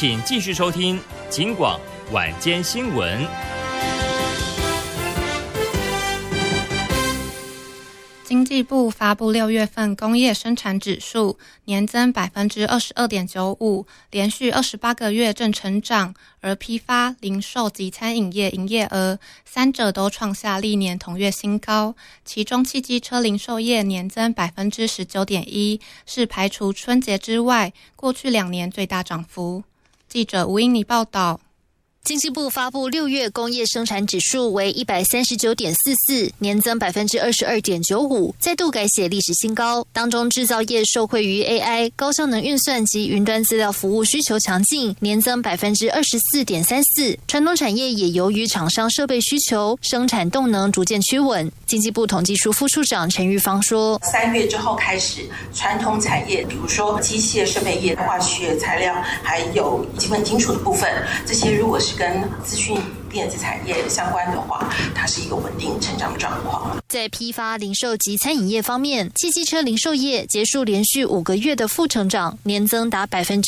请继续收听警广晚间新闻。 经济部发布6月份工业生产指数，年增 22.95%， 连续28个月正成长，而批发、零售及餐饮业营业额三者都创下历年同月新高，其中汽机车零售业年增 19.1%， 是排除春节之外过去2年最大涨幅。记者吴英妮报道。 经济部发布6月工业生产指数为 139.44， 年增 22.95%， 再度改写历史新高。当中制造业受惠于 AI、高效能运算及云端资料服务需求强劲，年增 24.34%。 传统产业也由于厂商设备需求，生产动能逐渐趋稳。经济部统计处副处长陈玉芳说 ，3月之后开始，传统产业，比如说机械设备业、化学材料，还有基本金属的部分，这些如果是跟资讯电子产业相关的话，它是一个稳定成长的状况。 在批发、零售及餐饮业方面，汽机车零售业结束连续5个月的负成长，年增达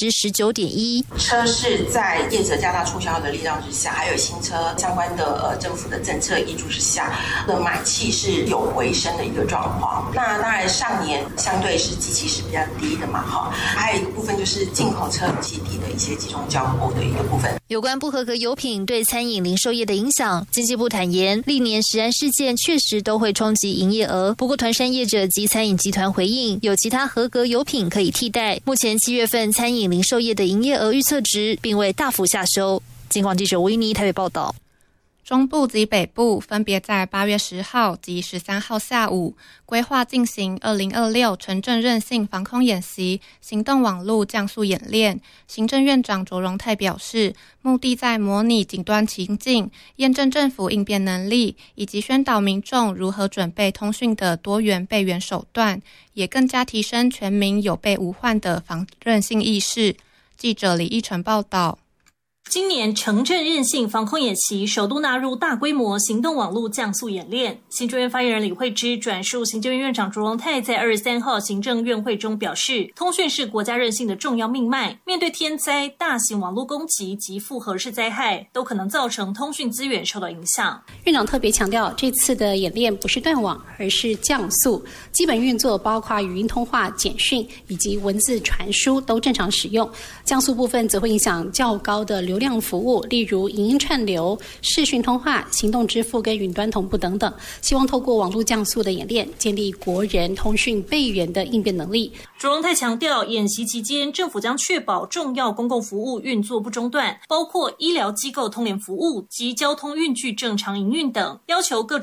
19.1%。 车是在业者加大促销的力量之下，还有新车相关的政府的政策挹注之下，买气是有回升的一个状况。那当然上年相对是基期是比较低的嘛，还有一个部分就是进口车基地的一些集中交货的一个部分。 有关不合格油品对餐饮零售业的影响，经济部坦言，历年食安事件确实都会冲击营业额，不过团膳业者及餐饮集团回应，有其他合格油品可以替代。目前7月份餐饮零售业的营业额预测值并未大幅下修。警广记者吴依妮台北报道。 中部及北部分别在8月10号及13号下午规划进行2026城镇韧性防空演习行动网络降速演练。行政院长卓荣泰表示，目的在模拟极端情境，验证政府应变能力，以及宣导民众如何准备通讯的多元备援手段，也更加提升全民有备无患的防韧性意识。记者李义成报道。 今年城镇韧性防空演习首度纳入大规模行动网络降速演练。行政院发言人李慧芝转述行政院院长卓荣泰在23号行政院会中表示，通讯是国家韧性的重要命脉，面对天灾、大型网络攻击及复合式灾害，都可能造成通讯资源受到影响。 院长特别强调，这次的演练不是断网，而是降速，基本运作包括语音通话、简讯以及文字传输都正常使用。降速部分则会影响较高的流量服务，例如影音串流、视讯通话、行动支付跟云端同步等等。希望透过网络降速的演练，建立国人通讯备援的应变能力。 卓荣泰强调，演习期间政府将确保重要公共服务运作不中断，包括医疗机构通联服务及交通运具正常营运等，要求各